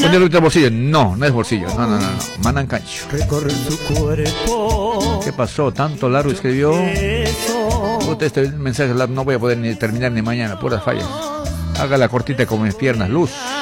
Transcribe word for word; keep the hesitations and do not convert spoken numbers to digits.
ponerlo en el bolsillo. No, no es bolsillo. No, no, no, no. Manan Cancho. Recorrer su cuerpo. ¿Qué pasó? Tanto largo escribió. Puta, este mensaje no voy a poder ni terminar ni mañana. Puras fallas. Haga la cortita con mis piernas. Luz.